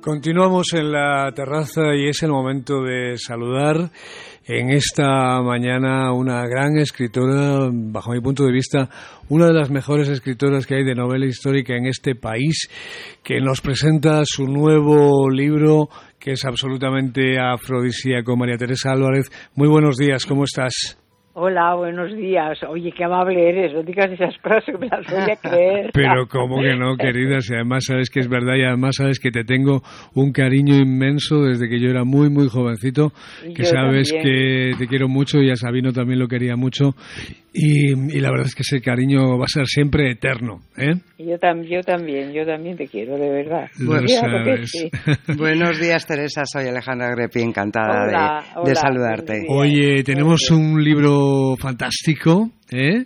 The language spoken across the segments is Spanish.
Continuamos en la terraza y es el momento de saludar en esta mañana una gran escritora, bajo mi punto de vista, una de las mejores escritoras que hay de novela histórica en este país, que nos presenta su nuevo libro, que es absolutamente afrodisíaco. María Teresa Álvarez, muy buenos días, ¿cómo estás? Hola, buenos días. Oye, qué amable eres, no digas esas frases, me las voy a creer. Pero cómo que no, querida, si además sabes que es verdad y además sabes que te tengo un cariño inmenso desde que yo era muy, muy jovencito, que yo sabes también. que te quiero mucho y a Sabino también lo quería mucho y la verdad es que ese cariño va a ser siempre eterno, ¿eh? Yo también te quiero, de verdad. Lo sabes. Sí. Buenos días, Teresa, soy Alejandra Grepi, encantada de saludarte. Oye, tenemos un libro fantástico, ¿eh?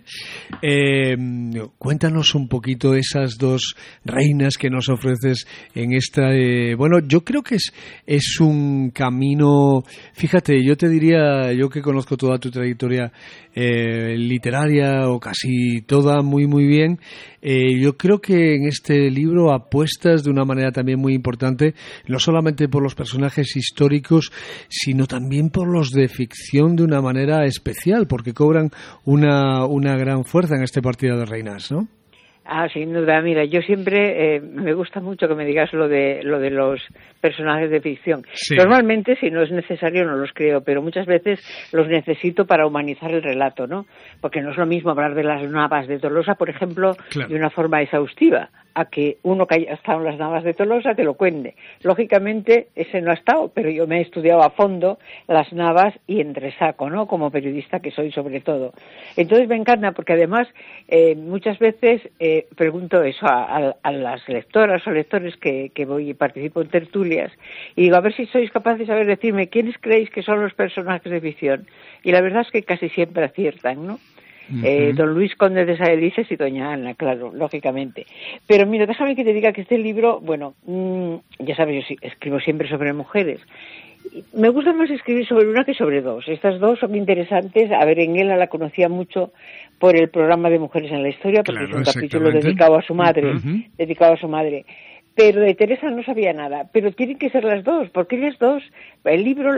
Cuéntanos un poquito esas dos reinas que nos ofreces en esta... bueno, yo creo que es un camino... Fíjate, yo te diría, yo que conozco toda tu trayectoria literaria, o casi toda, muy, muy bien, yo creo que en este libro apuestas de una manera también muy importante, no solamente por los personajes históricos, sino también por los de ficción de una manera especial, porque cobran una gran fuerza en este Partido de Reinas, ¿no? Ah, sin duda. Mira, yo siempre me gusta mucho que me digas lo de los personajes de ficción. Sí. Normalmente, si no es necesario, no los creo, pero muchas veces los necesito para humanizar el relato, ¿no? Porque no es lo mismo hablar de las Navas de Tolosa, por ejemplo, claro, de una forma exhaustiva, a que uno que haya estado en las Navas de Tolosa te lo cuente. Lógicamente, ese no ha estado, pero yo me he estudiado a fondo las Navas y entresaco, ¿no? Como periodista que soy, sobre todo. Entonces me encanta, porque además muchas veces pregunto eso a las lectoras o lectores que voy y participo en tertulias, y digo, a ver si sois capaces de saber decirme quiénes creéis que son los personajes de ficción. Y la verdad es que casi siempre aciertan, ¿no? Don Luis Conde de Saelices y Doña Ana, claro, lógicamente. Pero mira, déjame que te diga que este libro, bueno, ya sabes, yo escribo siempre sobre mujeres. Me gusta más escribir sobre una que sobre dos. Estas dos son interesantes. A Berenguela la conocía mucho por el programa de Mujeres en la Historia, porque claro, es un capítulo dedicado a su madre, Pero de Teresa no sabía nada. Pero tienen que ser las dos, porque ellas dos, el libro,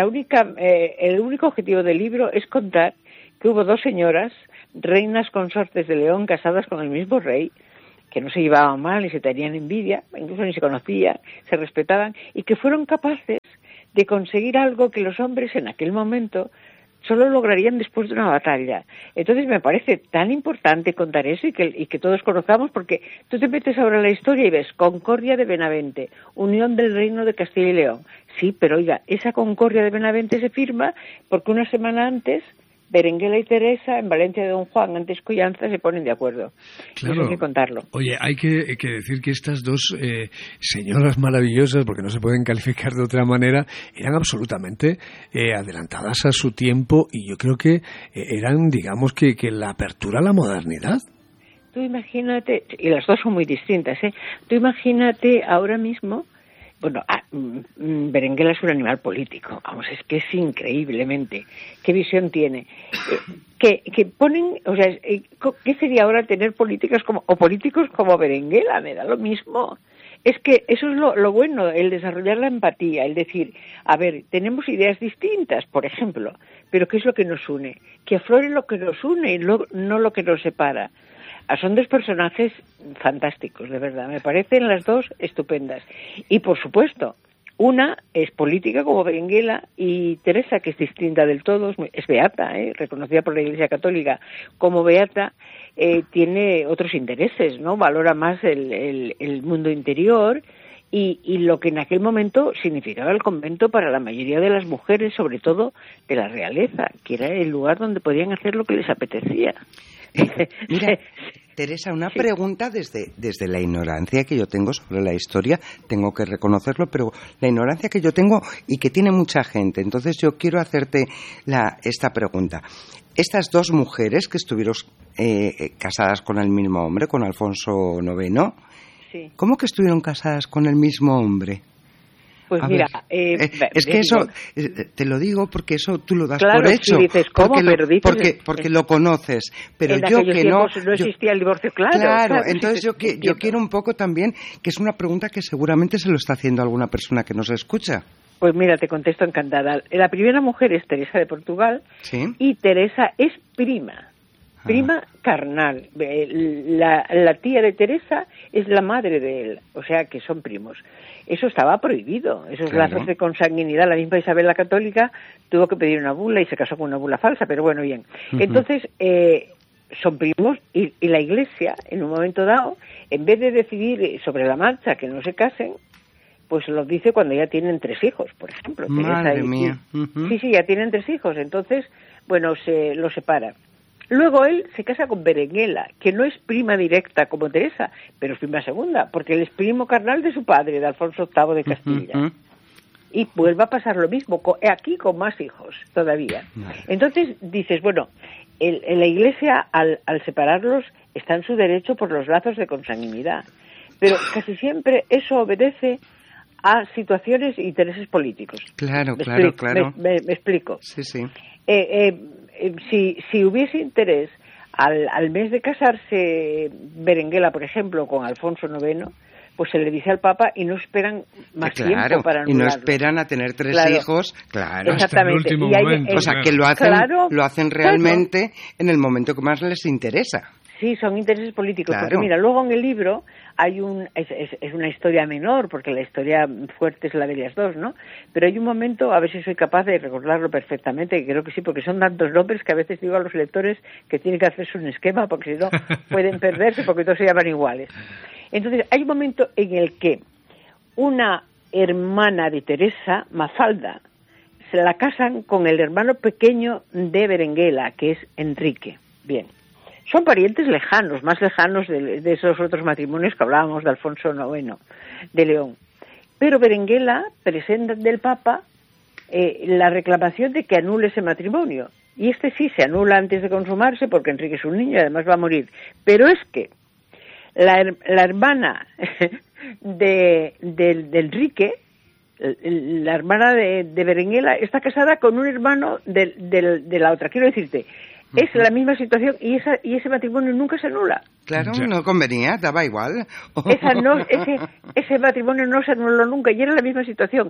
el único objetivo del libro es contar que hubo dos señoras, reinas consortes de León, casadas con el mismo rey, que no se llevaban mal, ni se tenían envidia, incluso ni se conocían, se respetaban, y que fueron capaces de conseguir algo que los hombres en aquel momento solo lograrían después de una batalla. Entonces me parece tan importante contar eso y que todos conozcamos, porque tú te metes ahora en la historia y ves Concordia de Benavente, unión del reino de Castilla y León. Sí, pero oiga, esa Concordia de Benavente se firma porque una semana antes Berenguela y Teresa en Valencia de Don Juan, antes Collanza, se ponen de acuerdo. Claro. Eso hay que contarlo. Oye, hay que decir que estas dos señoras maravillosas, porque no se pueden calificar de otra manera, eran absolutamente adelantadas a su tiempo, y yo creo que eran, digamos, que la apertura a la modernidad. Tú imagínate, y las dos son muy distintas, ¿eh? Tú imagínate ahora mismo. Bueno, Berenguela es un animal político, vamos, es que es increíblemente, qué visión tiene, que ponen, o sea, ¿qué sería ahora tener políticos como Berenguela? Me da lo mismo. Es que eso es lo bueno, el desarrollar la empatía, el decir, a ver, tenemos ideas distintas, por ejemplo, pero ¿qué es lo que nos une? Que aflore lo que nos une y no lo que nos separa. Son dos personajes fantásticos, de verdad. Me parecen las dos estupendas. Y, por supuesto, una es política como Berenguela, y Teresa, que es distinta del todo, es beata, reconocida por la Iglesia Católica como beata, tiene otros intereses, ¿no? Valora más el mundo interior y lo que en aquel momento significaba el convento para la mayoría de las mujeres, sobre todo de la realeza, que era el lugar donde podían hacer lo que les apetecía. Mira, Teresa, una pregunta desde la ignorancia que yo tengo sobre la historia, tengo que reconocerlo, pero la ignorancia que yo tengo y que tiene mucha gente. Entonces yo quiero hacerte esta pregunta. Estas dos mujeres que estuvieron casadas con el mismo hombre, con Alfonso IX, sí. ¿Cómo que estuvieron casadas con el mismo hombre? Pues mira, es que eso, te lo digo porque eso tú lo das claro, por hecho. Sí, dices, ¿cómo? Porque lo conoces. Pero yo que no existía el divorcio, claro. Claro, entonces yo quiero un poco también, que es una pregunta que seguramente se lo está haciendo alguna persona que nos escucha. Pues mira, te contesto encantada. La primera mujer es Teresa de Portugal, ¿sí? Y Teresa es prima carnal. La tía de Teresa es la madre de él, o sea que son primos. Eso estaba prohibido, esos lazos de consanguinidad. La misma Isabel la Católica tuvo que pedir una bula y se casó con una bula falsa, pero bueno, bien. Entonces, son primos y la Iglesia, en un momento dado, en vez de decidir sobre la marcha que no se casen, pues lo dice cuando ya tienen 3 hijos, por ejemplo. Madre mía. Sí, ya tienen 3 hijos, entonces, bueno, se los separa. Luego él se casa con Berenguela, que no es prima directa como Teresa, pero es prima segunda, porque él es primo carnal de su padre, de Alfonso VIII de Castilla. Y vuelve a pasar lo mismo, aquí con más hijos todavía. Entonces dices, bueno, en la Iglesia, al separarlos, está en su derecho por los lazos de consanguinidad. Pero casi siempre eso obedece a situaciones e intereses políticos. Claro. Me explico. Sí. Si hubiese interés al mes de casarse Berenguela, por ejemplo, con Alfonso IX, pues se le dice al Papa y no esperan más tiempo para anularlo. Y no esperan a tener 3 hijos, claro. Exactamente. Hasta el último momento. O sea, que lo hacen realmente en el momento que más les interesa. Sí, son intereses políticos, porque mira, luego en el libro hay es una historia menor, porque la historia fuerte es la de ellas dos, ¿no? Pero hay un momento, a ver si soy capaz de recordarlo perfectamente, que creo que sí, porque son tantos nombres que a veces digo a los lectores que tienen que hacerse un esquema, porque si no pueden perderse, porque todos se llaman iguales. Entonces, hay un momento en el que una hermana de Teresa, Mafalda, se la casan con el hermano pequeño de Berenguela, que es Enrique. Bien. Son parientes lejanos, más lejanos de esos otros matrimonios que hablábamos de Alfonso IX de León. Pero Berenguela presenta ante el Papa la reclamación de que anule ese matrimonio. Y sí se anula antes de consumarse porque Enrique es un niño y además va a morir. Pero es que la hermana de Enrique, la hermana de Berenguela, está casada con un hermano de la otra. Quiero decirte, es la misma situación y ese matrimonio nunca se anula. Claro, no convenía, daba igual. Ese matrimonio no se anuló nunca y era la misma situación.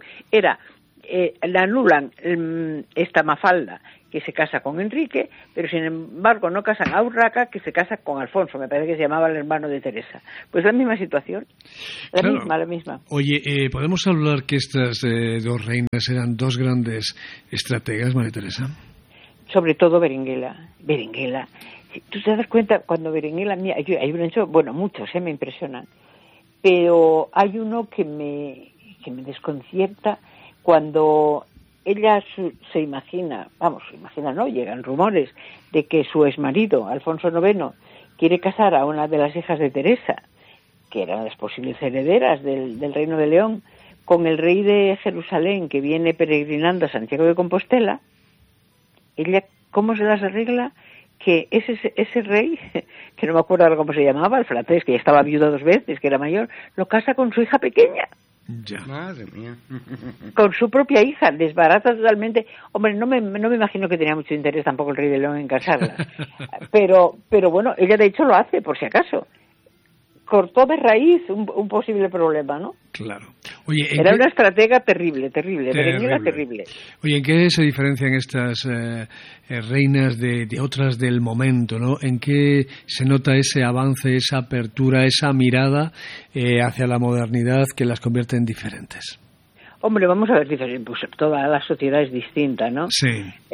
La anulan esta Mafalda, que se casa con Enrique, pero sin embargo no casan a Urraca, que se casa con Alfonso, me parece que se llamaba el hermano de Teresa. Pues la misma situación, la misma. Oye, ¿podemos hablar que estas 2 reinas eran 2 grandes estrategas, María Teresa? Sobre todo Berenguela. Tú te das cuenta, cuando Berenguela... Hay un hecho, bueno, muchos, me impresionan, pero hay uno que me desconcierta cuando ella se imagina, no, llegan rumores de que su exmarido, Alfonso IX, quiere casar a una de las hijas de Teresa, que eran las posibles herederas del Reino de León, con el rey de Jerusalén que viene peregrinando a Santiago de Compostela. Ella, ¿cómo se las arregla? Que ese rey, que no me acuerdo ahora cómo se llamaba, el francés, que ya estaba viudo 2 veces, que era mayor, lo casa con su hija pequeña. Ya. Madre mía. Con su propia hija, desbarata totalmente. Hombre, no me imagino que tenía mucho interés tampoco el rey de León en casarla. pero bueno, ella de hecho lo hace, por si acaso. Cortó de raíz un posible problema, ¿no? Claro. Oye, era una estratega terrible, Berenguela terrible. Oye, ¿en qué se diferencian estas reinas de otras del momento, no? ¿En qué se nota ese avance, esa apertura, esa mirada hacia la modernidad que las convierte en diferentes? Hombre, vamos a ver, pues toda la sociedad es distinta, ¿no? Sí.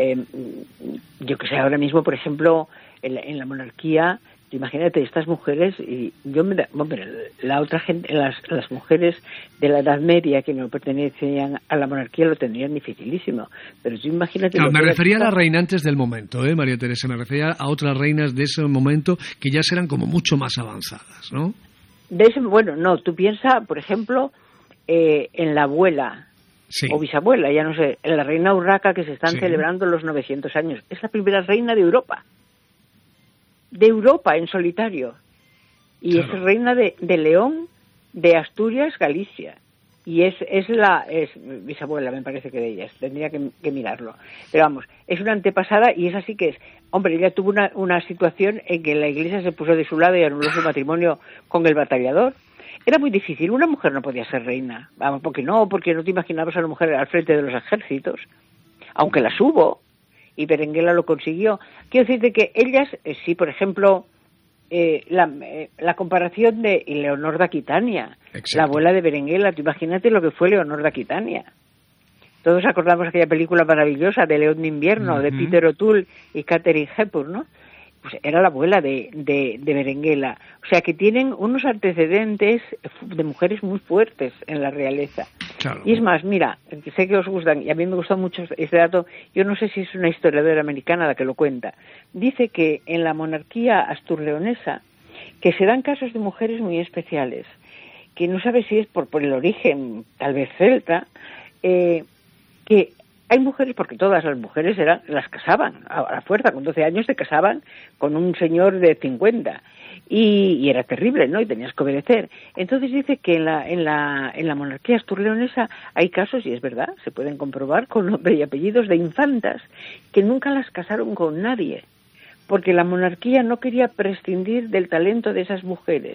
Yo que sé, ahora mismo, por ejemplo, en la monarquía... Imagínate, estas mujeres, la otra gente, las mujeres de la Edad Media que no pertenecían a la monarquía lo tendrían dificilísimo. Pero tú imagínate... Claro, me refería a las reinantes del momento, María Teresa, me refería a otras reinas de ese momento que ya serán como mucho más avanzadas, ¿no? Tú piensas, por ejemplo, en la abuela, sí, o bisabuela, ya no sé, en la reina Urraca, que se están celebrando los 900 años. Es la primera reina de Europa. En solitario, y claro, es reina de León, de Asturias, Galicia. Y es bisabuela, me parece que de ellas, tendría que mirarlo. Pero vamos, es una antepasada y es así que es. Hombre, ella tuvo una situación en que la Iglesia se puso de su lado y anuló su matrimonio con el batallador. Era muy difícil, una mujer no podía ser reina. Vamos, porque no te imaginabas a una mujer al frente de los ejércitos, aunque las hubo, y Berenguela lo consiguió. Quiero decirte que ellas, sí, por ejemplo, la comparación de Leonor de Aquitania, exacto, la abuela de Berenguela, tú imagínate lo que fue Leonor de Aquitania. Todos acordamos aquella película maravillosa de León de Invierno, de Peter O'Toole y Katharine Hepburn, ¿no? Pues era la abuela de Berenguela. O sea que tienen unos antecedentes de mujeres muy fuertes en la realeza. Claro. Y es más, mira, sé que os gustan, y a mí me gustó mucho este dato, yo no sé si es una historiadora americana la que lo cuenta. Dice que en la monarquía asturleonesa, que se dan casos de mujeres muy especiales, que no sabe si es por el origen, tal vez celta, que hay mujeres, porque todas las mujeres las casaban a la fuerza, con 12 años se casaban con un señor de 50 y era terrible, ¿no? Y tenías que obedecer. Entonces dice que en la monarquía asturleonesa hay casos, y es verdad, se pueden comprobar con nombre y apellidos de infantas que nunca las casaron con nadie, porque la monarquía no quería prescindir del talento de esas mujeres.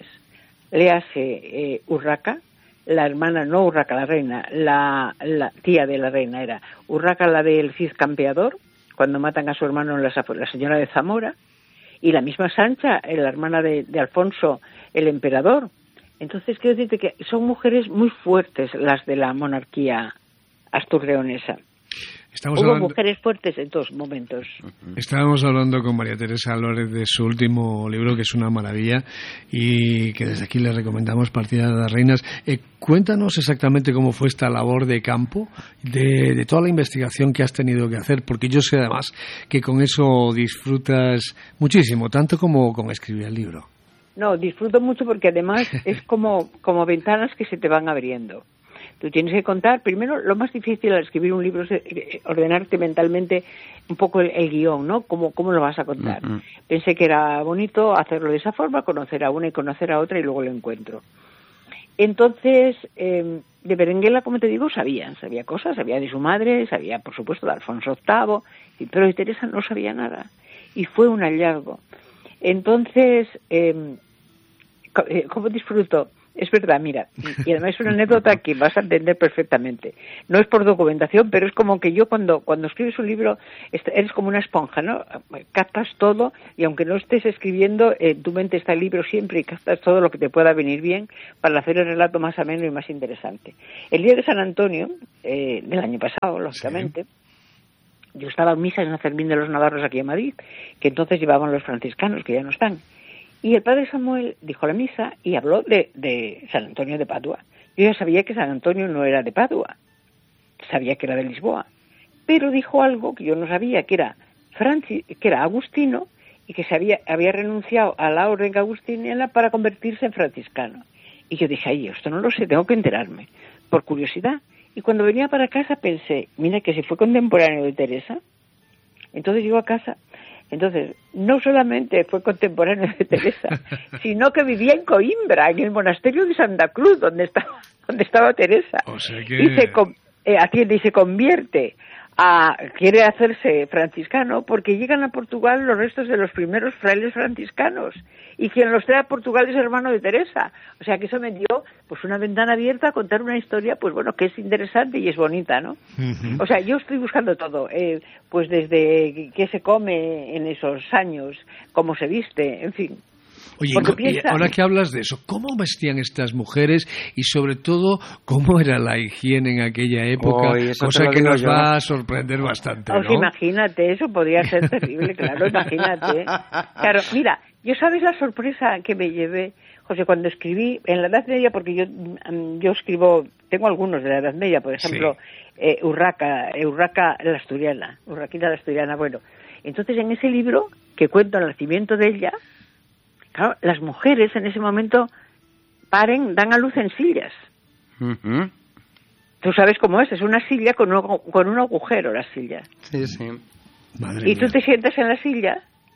Léase Urraca, la hermana, no Urraca la reina, la tía de la reina era Urraca, la del Cid Campeador, cuando matan a su hermano la señora de Zamora, y la misma Sancha, la hermana de Alfonso el emperador. Entonces quiero decirte que son mujeres muy fuertes las de la monarquía asturleonesa. Hubo mujeres fuertes en todos momentos. Estábamos hablando con María Teresa Álvarez de su último libro, que es una maravilla, y que desde aquí le recomendamos, Partida de las Reinas. Cuéntanos exactamente cómo fue esta labor de campo, de toda la investigación que has tenido que hacer, porque yo sé además que con eso disfrutas muchísimo, tanto como con escribir el libro. No, disfruto mucho porque además es como ventanas que se te van abriendo. Tú tienes que contar, primero, lo más difícil al escribir un libro es ordenarte mentalmente un poco el guión, ¿no? ¿Cómo lo vas a contar? Uh-huh. Pensé que era bonito hacerlo de esa forma, conocer a una y conocer a otra y luego lo encuentro. Entonces, de Berenguela, como te digo, sabía cosas, sabía de su madre, sabía, por supuesto, de Alfonso VIII, pero de Teresa no sabía nada. Y fue un hallazgo. Entonces, ¿cómo disfruto? Es verdad, mira, y además es una anécdota que vas a entender perfectamente. No es por documentación, pero es como que yo cuando escribes un libro eres como una esponja, ¿no? Captas todo y aunque no estés escribiendo, en tu mente está el libro siempre y captas todo lo que te pueda venir bien para hacer el relato más ameno y más interesante. El día de San Antonio, del año pasado, lógicamente, sí, yo estaba en misa en San Fermín de los Navarros aquí en Madrid, que entonces llevaban los franciscanos, que ya no están. Y el padre Samuel dijo la misa y habló de San Antonio de Padua. Yo ya sabía que San Antonio no era de Padua, sabía que era de Lisboa, pero dijo algo que yo no sabía, que era agustino y que había renunciado a la orden agustiniana para convertirse en franciscano. Y yo dije, ay, esto no lo sé, tengo que enterarme, por curiosidad. Y cuando venía para casa pensé, mira que si fue contemporáneo de Teresa. Entonces llego a casa. Entonces, no solamente fue contemporáneo de Teresa, sino que vivía en Coimbra, en el monasterio de Santa Cruz, donde estaba Teresa. O sea que... y se convierte quiere hacerse franciscano porque llegan a Portugal los restos de los primeros frailes franciscanos y quien los trae a Portugal es hermano de Teresa. O sea que eso me dio pues una ventana abierta a contar una historia pues bueno que es interesante y es bonita, ¿no? Uh-huh. O sea, yo estoy buscando todo, pues desde qué se come en esos años, cómo se viste, en fin. Oye, y ahora que hablas de eso, ¿cómo vestían estas mujeres y sobre todo cómo era la higiene en aquella época? Cosa que nos va a sorprender bastante, ¿no? Imagínate, eso podría ser terrible, claro, imagínate. Claro, mira, yo sabes la sorpresa que me llevé, José, cuando escribí en la Edad Media, porque yo escribo, tengo algunos de la Edad Media, por ejemplo, sí. Urraca la Asturiana, Urraquita la Asturiana, bueno. Entonces en ese libro, que cuento el nacimiento de ella, claro, las mujeres en ese momento dan a luz en sillas. Uh-huh. Tú sabes cómo es una silla con un agujero, la silla. Sí, sí. Madre y tú mía. te sientas en la silla,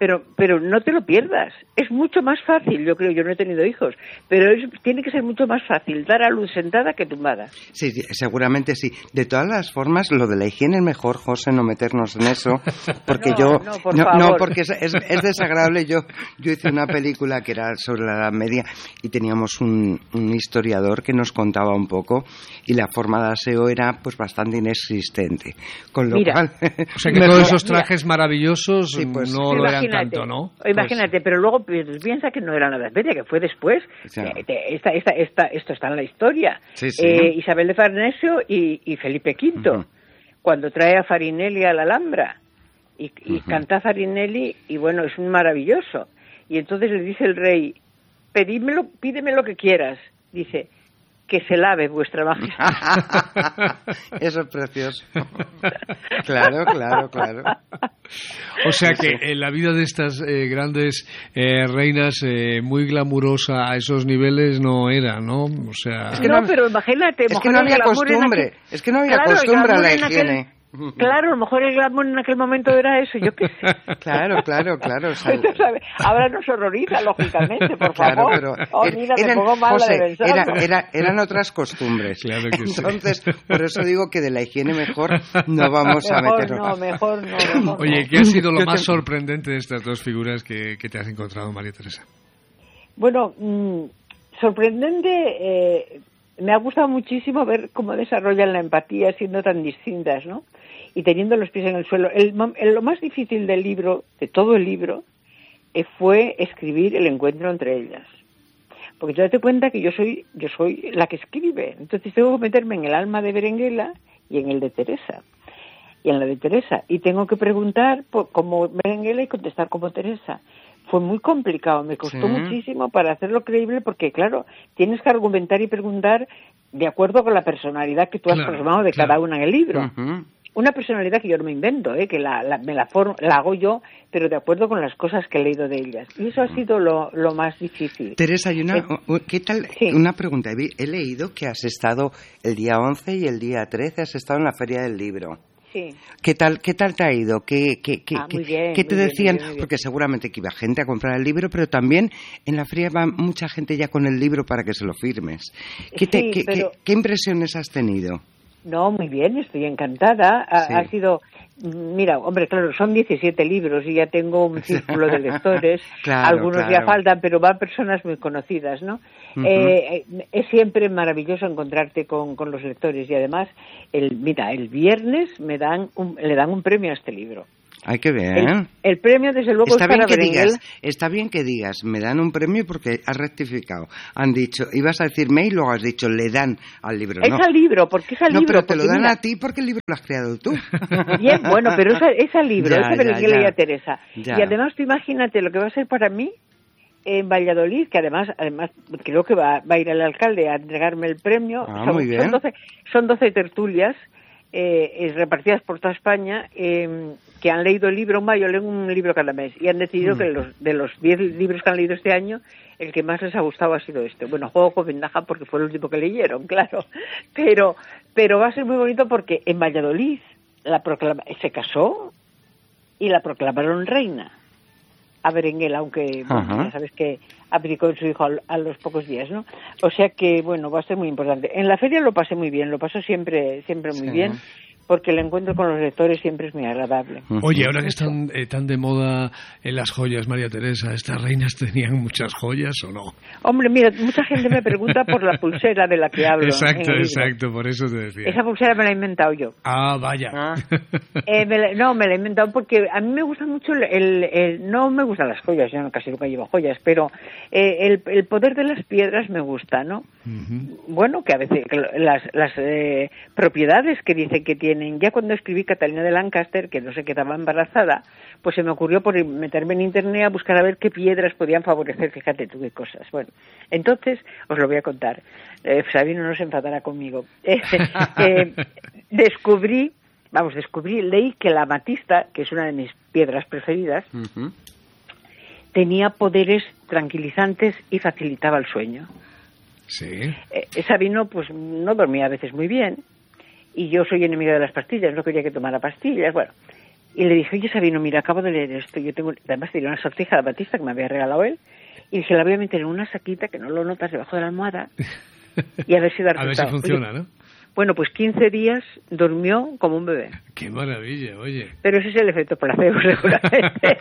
pero no te lo pierdas. Es mucho más fácil, yo creo, yo no he tenido hijos, pero tiene que ser mucho más fácil dar a luz sentada que tumbada. Sí, seguramente sí. De todas las formas, lo de la higiene es mejor, José, no meternos en eso, porque no, porque es desagradable. Yo hice una película que era sobre la Edad Media y teníamos un historiador que nos contaba un poco y la forma de aseo era pues bastante inexistente. Con lo cual, o sea que todos esos trajes maravillosos sí, pues, no lo eran tanto, ¿no? Imagínate, pues, pero luego piensa que no era la Edad Media, que fue después. Sí. Esto está en la historia. Sí, sí. Isabel de Farnesio y Felipe V, cuando trae a Farinelli a la Alhambra y canta Farinelli, y bueno, es un maravilloso. Y entonces le dice el rey, pídeme lo que quieras. Dice, que se lave vuestra majestad. Eso es precioso. Claro. O sea que en la vida de estas grandes reinas, muy glamurosa a esos niveles no era, ¿no? O sea... Es que no, pero imagínate... Es que no había costumbre. Es que no había costumbre a la higiene. Claro, a lo mejor el glamour en aquel momento era eso, yo qué sé. Claro. Ahora nos horroriza, lógicamente, por favor. Pero mira, me pongo mal, José, de pensar. eran otras costumbres. Claro que entonces, por eso digo que de la higiene mejor no vamos a meternos. Mejor no. Oye, ¿qué ha sido lo más sorprendente de estas dos figuras que te has encontrado, María Teresa? Bueno, sorprendente... me ha gustado muchísimo ver cómo desarrollan la empatía siendo tan distintas, ¿no? Y teniendo los pies en el suelo. Lo más difícil del libro, de todo el libro, fue escribir el encuentro entre ellas. Porque tú date cuenta que yo soy la que escribe. Entonces tengo que meterme en el alma de Berenguela y en el de Teresa. Y en la de Teresa. Y tengo que preguntar como Berenguela y contestar como Teresa. Fue muy complicado, me costó muchísimo para hacerlo creíble porque, claro, tienes que argumentar y preguntar de acuerdo con la personalidad que tú has plasmado de cada una en el libro. Una personalidad que yo no me invento, que la hago yo, pero de acuerdo con las cosas que he leído de ellas. Y eso ha sido lo más difícil. Teresa, ¿qué tal? Sí. Una pregunta. He leído que has estado el día 11 y el día 13, has estado en la Feria del Libro. Sí. ¿Qué tal te ha ido? Muy bien, ¿Qué te decían? Muy bien. Porque seguramente que iba gente a comprar el libro, pero también en la feria va mucha gente ya con el libro para que se lo firmes. ¿Qué impresiones has tenido? No, muy bien, estoy encantada. Sí. Ha sido... Mira, hombre, claro, son 17 libros y ya tengo un círculo de lectores. Algunos ya faltan, pero van personas muy conocidas, ¿no? Es siempre maravilloso encontrarte con los lectores y además, el viernes le dan un premio a este libro. Ay, qué bien. El premio, desde luego, está es para Berenguela. Está bien que digas, me dan un premio porque has rectificado. Han dicho, ibas a decirme y luego has dicho, le dan al libro. Es al libro, porque es al libro. No, pero te lo dan a ti porque el libro lo has creado tú. Bien, bueno, pero es al libro, es a Berenguela y a Teresa. Ya. Y además, tú imagínate lo que va a ser para mí en Valladolid, que además creo que va a ir el alcalde a entregarme el premio. Muy bien. Son 12 tertulias repartidas por toda España que han leído el libro. Yo leo un libro cada mes y han decidido que de los 10 libros que han leído este año, el que más les ha gustado ha sido este. Bueno, juego con ventaja porque fue el último que leyeron, claro, pero va a ser muy bonito porque en Valladolid se casó y la proclamaron reina a Berenguela, aunque ya sabes que abdicó en su hijo a los pocos días, ¿no? O sea que, bueno, va a ser muy importante. En la feria lo pasé muy bien, lo paso siempre muy bien, porque el encuentro con los lectores siempre es muy agradable. Oye, ahora que están tan de moda las joyas, María Teresa, ¿estas reinas tenían muchas joyas o no? Hombre, mira, mucha gente me pregunta por la pulsera de la que hablo. Exacto, por eso te decía. Esa pulsera me la he inventado yo. Ah, vaya. Me la he inventado porque a mí me gusta mucho no me gustan las joyas, yo casi nunca llevo joyas, pero el poder de las piedras me gusta, ¿no? Bueno, que a veces las propiedades que dicen que tienen. Ya cuando escribí Catalina de Lancaster, que no se quedaba embarazada, pues se me ocurrió por meterme en internet a buscar a ver qué piedras podían favorecer, fíjate tú qué cosas. Bueno, entonces os lo voy a contar. Sabino no se enfadará conmigo. Leí que la amatista, que es una de mis piedras preferidas, tenía poderes tranquilizantes y facilitaba el sueño. Sí. Sabino pues no dormía a veces muy bien, y yo soy enemiga de las pastillas, no quería que tomara pastillas, bueno, Y le dije, oye, Sabino, mira, acabo de leer esto. Yo tengo, además tenía una sortija de Batista que me había regalado él. Y dije, la voy a meter en una saquita que no lo notas debajo de la almohada. Y a ver si da resultado. A ver si funciona, oye, ¿no? Bueno, pues 15 días durmió como un bebé. ¡Qué maravilla, oye! Pero ese es el efecto placebo, seguramente.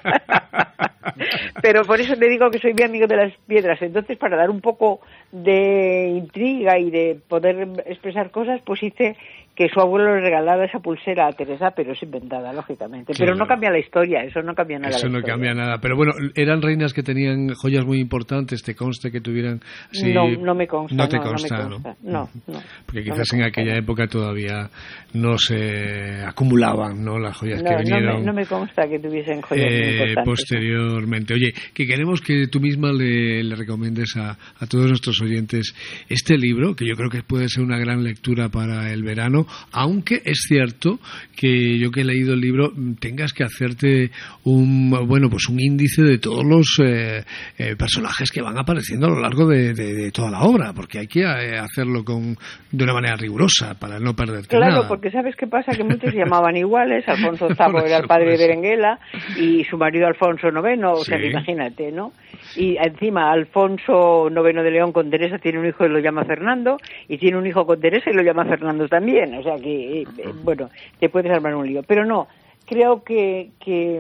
Pero por eso te digo que soy mi amigo de las piedras. Entonces, para dar un poco de intriga y de poder expresar cosas, pues hice que su abuelo le regalara esa pulsera a Teresa, pero es inventada, lógicamente. Claro. Pero no cambia la historia, eso no cambia nada. Eso no cambia nada. Pero bueno, eran reinas que tenían joyas muy importantes, ¿te consta que tuvieran...? Sí, no me consta. No te consta, ¿no? No. Porque quizás en aquella época todavía no se acumulaban, ¿no?, las joyas que vinieron. No me consta que tuviesen joyas muy importantes. Posteriormente. Oye, que queremos que tú misma le recomiendes a todos nuestros oyentes este libro, que yo creo que puede ser una gran lectura para el verano, aunque es cierto que yo que he leído el libro tengas que hacerte un índice de todos los personajes que van apareciendo a lo largo de toda la obra, porque hay que hacerlo de una manera rigurosa para no perderte nada. Claro, porque ¿sabes qué pasa? Que muchos se llamaban iguales. Alfonso VIII era el padre de Berenguela y su marido Alfonso IX, o sea, imagínate, ¿no? Y encima Alfonso IX de León con Teresa tiene un hijo y lo llama Fernando, y tiene un hijo con Teresa y lo llama Fernando también, o sea que, bueno, te puedes armar un lío. Pero no, creo que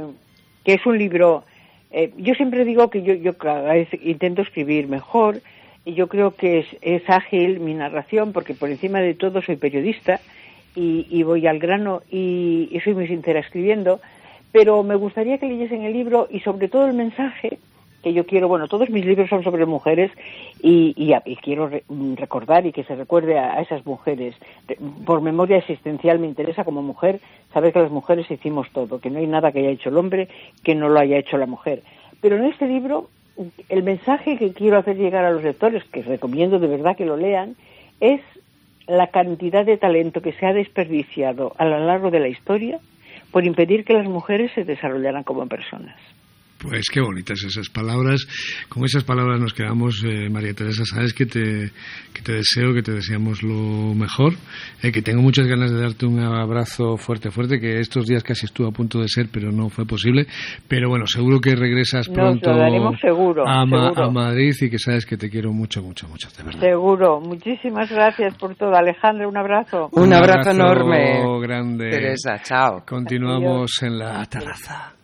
es un libro, yo siempre digo que yo cada vez intento escribir mejor, y yo creo que es ágil mi narración, porque por encima de todo soy periodista, y voy al grano, y soy muy sincera escribiendo, pero me gustaría que leyesen el libro, y sobre todo el mensaje que yo quiero. Bueno, todos mis libros son sobre mujeres y quiero recordar y que se recuerde a esas mujeres. Por memoria existencial me interesa como mujer saber que las mujeres hicimos todo, que no hay nada que haya hecho el hombre que no lo haya hecho la mujer. Pero en este libro el mensaje que quiero hacer llegar a los lectores, que recomiendo de verdad que lo lean, es la cantidad de talento que se ha desperdiciado a lo largo de la historia por impedir que las mujeres se desarrollaran como personas. Pues qué bonitas esas palabras. Con esas palabras nos quedamos, María Teresa. Sabes que te deseo, que te deseamos lo mejor, que tengo muchas ganas de darte un abrazo fuerte, que estos días casi estuvo a punto de ser, pero no fue posible. Pero bueno, seguro que regresas pronto a Madrid, y que sabes que te quiero mucho, de verdad. Seguro. Muchísimas gracias por todo, Alejandra. Un abrazo. Un abrazo enorme. Grande. Teresa, chao. Continuamos en la terraza.